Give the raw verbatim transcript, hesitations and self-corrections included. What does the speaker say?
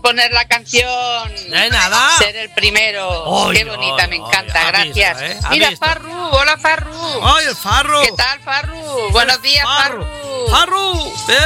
poner la canción. De nada. Ser el primero. Oy, Qué bonita, oy, me oy, encanta, ha gracias. visto, ¿eh? Ha Mira, visto. Farru, hola Farru. ¡Ay, el Farru! ¿Qué tal, Farru? Buenos días, Farru. ¡Farru!